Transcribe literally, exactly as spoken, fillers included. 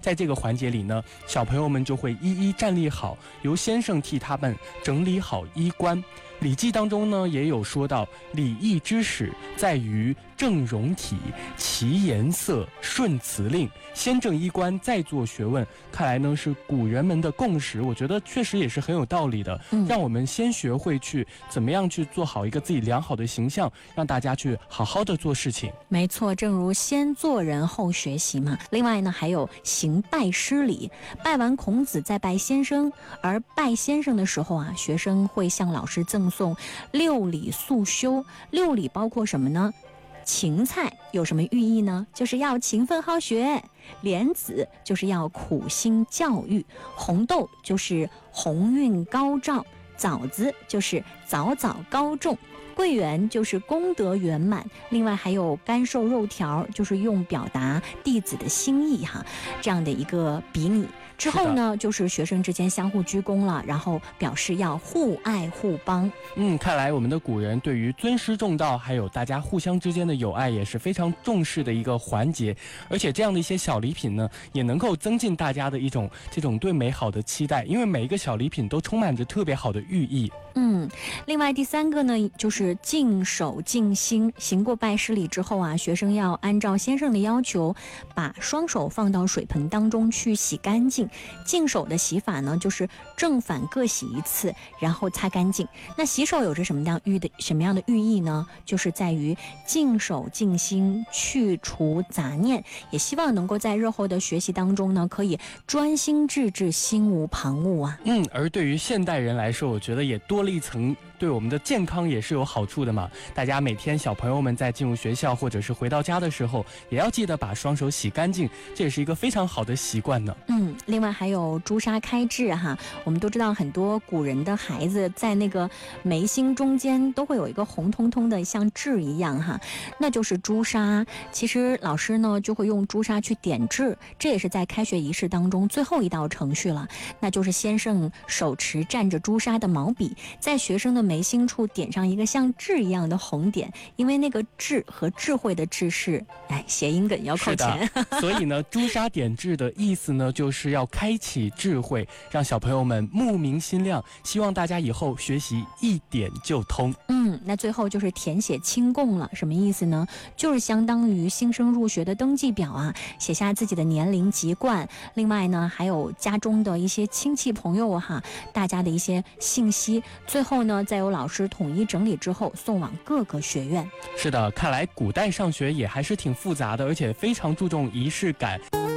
在这个环节里呢，小朋友们就会一一站立好，由先生替他们整理好衣冠。礼记当中呢也有说到，礼义之始在于正容体，其颜色顺辞令，先正衣冠再做学问。看来呢是古人们的共识，我觉得确实也是很有道理的、嗯、让我们先学会去怎么样去做好一个自己良好的形象，让大家去好好的做事情。 没错，正如先做人后学习嘛。另外呢还有行拜师礼，拜完孔子再拜先生，而拜先生的时候啊，学生会向老师赠送六礼素修。六礼包括什么呢？芹菜有什么寓意呢？就是要勤奋好学。莲子就是要苦心教育。红豆就是鸿运高照。枣子就是早早高中。桂圆就是功德圆满。另外还有干瘦肉条，就是用表达弟子的心意哈，这样的一个比拟。之后呢就是学生之间相互鞠躬了，然后表示要互爱互帮。 嗯，看来我们的古人对于尊师重道还有大家互相之间的友爱也是非常重视的一个环节，而且这样的一些小礼品呢也能够增进大家的一种这种对美好的期待，因为每一个小礼品都充满着特别好的寓意。 嗯，另外第三个呢就是净手净心。行过拜师礼之后啊，学生要按照先生的要求把双手放到水盆当中去洗干净。净手的洗法呢就是正反各洗一次，然后擦干净。那洗手有着什么样寓的什么样的寓意呢？就是在于净手净心，去除杂念，也希望能够在日后的学习当中呢可以专心致志，心无旁骛啊。 嗯，而对于现代人来说，我觉得也多了一层，对我们的健康也是有好处的嘛。大家每天小朋友们在进入学校或者是回到家的时候，也要记得把双手洗干净，这也是一个非常好的习惯呢。 嗯，另外还有朱砂开智哈，我们都知道很多古人的孩子在那个眉心中间都会有一个红彤彤的像痣一样哈，那就是朱砂。其实老师呢就会用朱砂去点痣，这也是在开学仪式当中最后一道程序了，那就是先生手持蘸着朱砂的毛笔，在学生的眉心处点上一个像痣一样的红点，因为那个智和智慧的智是哎谐音梗要扣钱。 所以呢朱砂点痣的意思呢就是要开启智慧，让小朋友们目明心亮，希望大家以后学习一点就通。 嗯，那最后就是填写亲贡了，什么意思呢？就是相当于新生入学的登记表啊，写下自己的年龄籍贯，另外呢还有家中的一些亲戚朋友哈，大家的一些信息，最后呢再由老师统一整理之后送往各个学院。 是的，看来古代上学也还是挺复杂的，而且非常注重仪式感。